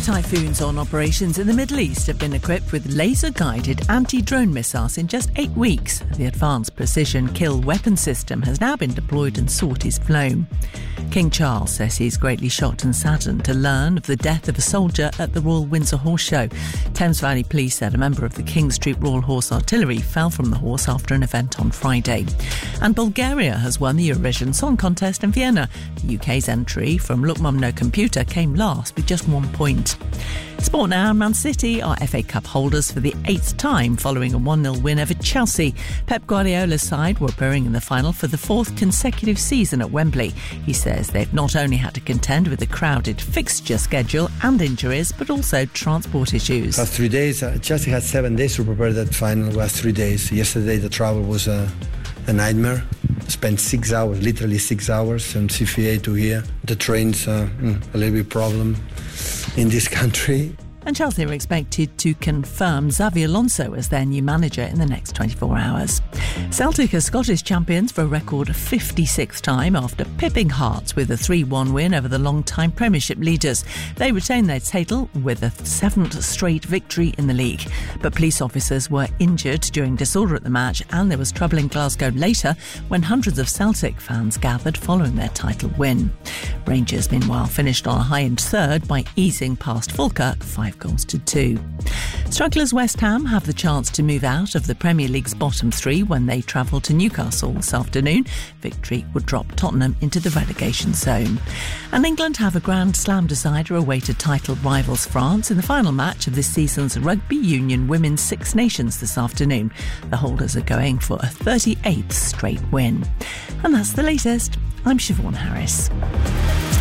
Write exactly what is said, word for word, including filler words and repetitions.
Typhoons on operations in the Middle East have been equipped with laser-guided anti-drone missiles in just eight weeks. The Advanced Precision Kill Weapon System has now been deployed and sought is flown. King Charles says he's greatly shocked and saddened to learn of the death of a soldier at the Royal Windsor Horse Show. Thames Valley Police said a member of the King Street Royal Horse Artillery fell from the horse after an event on Friday. And Bulgaria has won the Eurovision Song Contest in Vienna. The U K's entry from Look Mum No Computer came last with just one point. Sport now. Man City are F A Cup holders for the eighth time following a one nil win over Chelsea. Pep Guardiola's side were appearing in the final for the fourth consecutive season at Wembley. He says they've not only had to contend with a crowded fixture schedule and injuries, but also transport issues. Last three days, uh, Chelsea had seven days to prepare that final. Last three days. Yesterday the travel was a, a nightmare. Spent six hours, literally six hours from C F A to here. The train's uh, a little bit problem in this country. And Chelsea are expected to confirm Xabi Alonso as their new manager in the next twenty-four hours. Celtic are Scottish champions for a record fifty-sixth time after pipping Hearts with a three one win over the long-time Premiership leaders. They retain their title with a seventh straight victory in the league. But police officers were injured during disorder at the match, and there was trouble in Glasgow later when hundreds of Celtic fans gathered following their title win. Rangers, meanwhile, finished on a high in third by easing past Falkirk five goals to two. Strugglers West Ham have the chance to move out of the Premier League's bottom three when they travel to Newcastle this afternoon. Victory would drop Tottenham into the relegation zone. And England have a Grand Slam decider away to title rivals France in the final match of this season's Rugby Union Women's Six Nations this afternoon. The holders are going for a thirty-eighth straight win. And that's the latest. I'm Siobhan Harris.